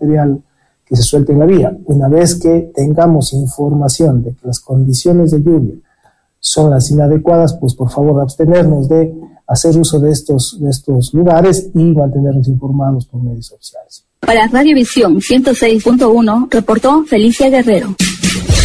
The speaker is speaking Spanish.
material que se suelte en la vía. Una vez que tengamos información de que las condiciones de lluvia son las inadecuadas, pues por favor abstenernos de hacer uso de estos lugares y mantenernos informados por medios oficiales. Para Radiovisión 106.1 reportó Felicia Guerrero.